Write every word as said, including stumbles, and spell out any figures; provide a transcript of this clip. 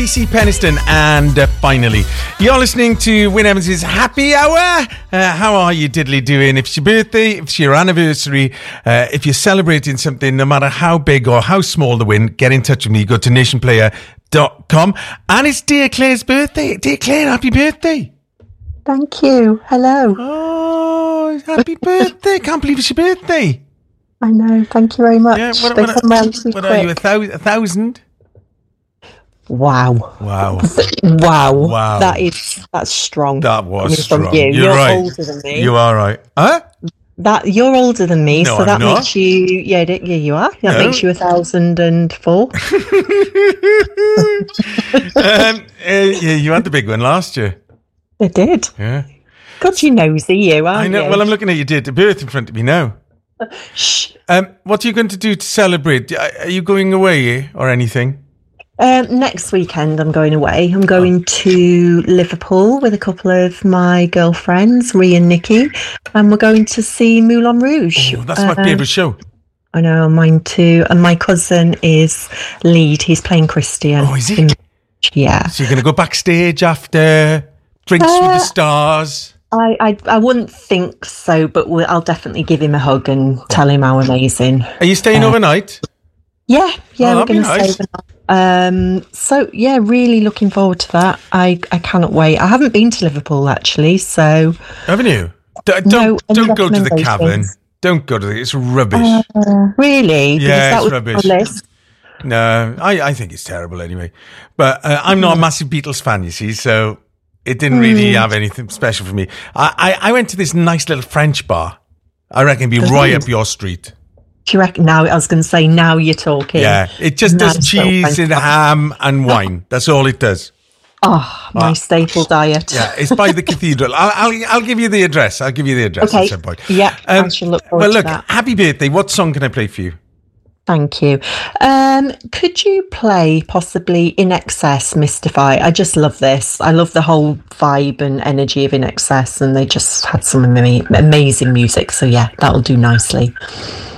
Casey Peniston, and uh, finally, you're listening to Wyn Evans' Happy Hour. Uh, how are you diddly doing? If it's your birthday, if it's your anniversary, uh, if you're celebrating something, no matter how big or how small the win, get in touch with me. Go to nation player dot com. And it's Dear Claire's birthday. Dear Claire, happy birthday. Thank you. Hello. Oh, happy birthday. Can't believe it's your birthday. I know. Thank you very much. Yeah, what, they what, come round too what quick. are you, a, thou- a thousand? Wow. Wow. Wow. Wow. That is, that's strong. That was Coming strong. From you. You're, You're right. older than me. You are right. Huh? That You're older than me, No, so I'm that not. makes you, yeah, d- yeah, you are. That No. makes you a thousand and four. um, uh, yeah, you had the big one last year. I did. Yeah. God, you nosy, you, aren't I know. you? Well, I'm looking at your date of birth in front of me now. Shh. Um, what are you going to do to celebrate? Are are you going away or anything? Um, next weekend, I'm going away. I'm going to Liverpool with a couple of my girlfriends, Rhea and Nikki, and we're going to see Moulin Rouge. Oh, that's my Um, favourite show. I know, mine too. And my cousin is lead. He's playing Christian. Oh, is he? in- Yeah. So you're going to go backstage after drinks with the Uh, stars? I, I, I wouldn't think so, but we'll, I'll definitely give him a hug and tell him how amazing. Are you staying uh, overnight? Yeah, yeah, Oh, we're that'd be going to nice. stay the night. Um, so yeah, really looking forward to that. I, I cannot wait. I haven't been to Liverpool actually, so Haven't you? D- don't No, any don't go to the recommendations? cavern. Don't go to the. It's rubbish. uh, really, because Yeah, that it's was rubbish. on my list. No, I, I think it's terrible anyway. But uh, I'm not a massive Beatles fan, you see, so it didn't really have anything special for me. I, I, I went to this nice little French bar. I reckon it'd be right up your street. Do you reckon? Now I was going to say, now you're talking. Yeah, it just does Nice little cheese French and bar. ham and wine. That's all it does. Oh, my staple diet. Yeah, it's by the cathedral. I'll, I'll I'll give you the address. I'll give you the address Okay. at some point. Yeah, I Um, shall look forward well, to look, that. happy birthday. What song can I play for you? Thank you. Um, could you play possibly In Excess, Mystify? I just love this. I love the whole vibe and energy of In Excess, and they just had some ama- amazing music. So yeah, that'll do nicely.